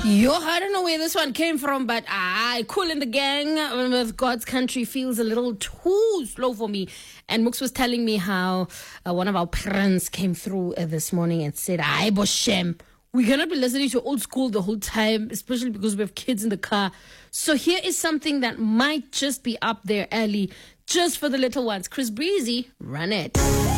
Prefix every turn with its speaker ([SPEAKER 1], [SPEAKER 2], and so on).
[SPEAKER 1] Yo, I don't know where this one came from, but Cool in the Gang with God's Country feels a little too slow for me. And Mooks was telling me how one of our parents came through this morning and said, "Ay, Boshem, we cannot be listening to old school the whole time, especially because we have kids in the car." So here is something that might just be up there early, just for the little ones. Chris Breezy, run it.